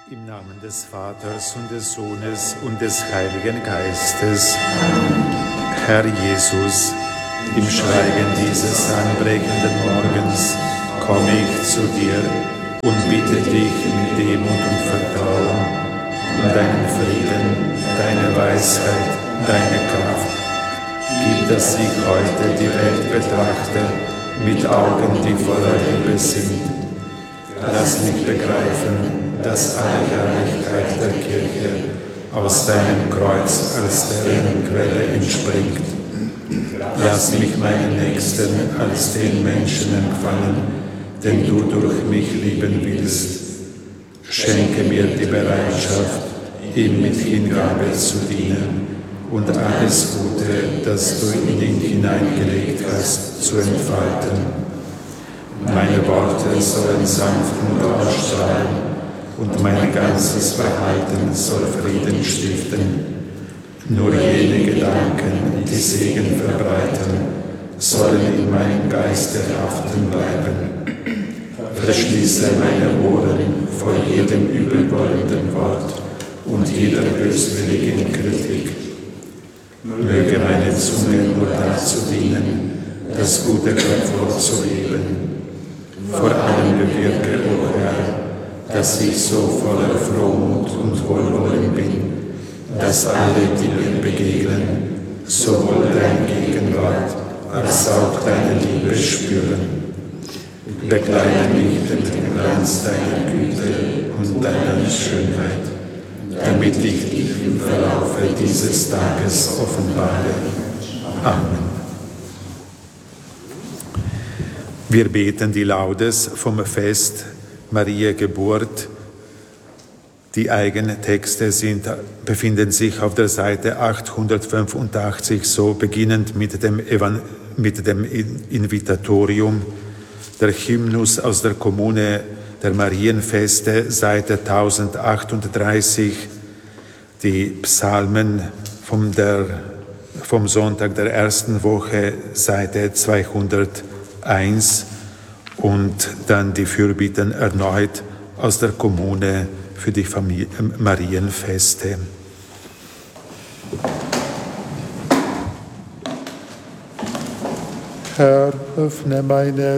Im Namen des Vaters und des Sohnes und des Heiligen Geistes. Herr Jesus, im Schweigen dieses anbrechenden Morgens komme ich zu dir und bitte dich mit Demut und Vertrauen um deinen Frieden, deine Weisheit, deine Kraft. Gib, dass ich heute die Welt betrachte mit Augen, die voller Liebe sind. Lass mich begreifen, dass alle Herrlichkeit der Kirche aus deinem Kreuz als deren Quelle entspringt. Lass mich meinen Nächsten als den Menschen empfangen, den du durch mich lieben willst. Schenke mir die Bereitschaft, ihm mit Hingabe zu dienen und alles Gute, das du in ihn hineingelegt hast, zu entfalten. Meine Worte sollen sanft und ausstrahlen, und mein ganzes Verhalten soll Frieden stiften. Nur jene Gedanken, die Segen verbreiten, sollen in meinem Geiste haften bleiben. Verschließe meine Ohren vor jedem übelwollenden Wort und jeder böswilligen Kritik. Möge meine Zunge nur dazu dienen, das gute hervorzuheben. Vor allem bewirke, o Herr, dass ich so voller Frohmut und Wohlwollen bin, dass alle, die mir begegnen, sowohl deine Gegenwart als auch deine Liebe spüren. Begleite mich mit dem Glanz deiner Güte und deiner Schönheit, damit ich dich im Verlaufe dieses Tages offenbare. Amen. Wir beten die Laudes vom Fest Mariä Geburt. Die Eigentexte befinden sich auf der Seite 885, so beginnend mit dem Invitatorium. Der Hymnus aus der Kommune der Marienfeste, Seite 1038, die Psalmen vom Sonntag der ersten Woche, Seite 201, und dann die Fürbitten erneut aus der Kommune für die Marienfeste. Herr, öffne meine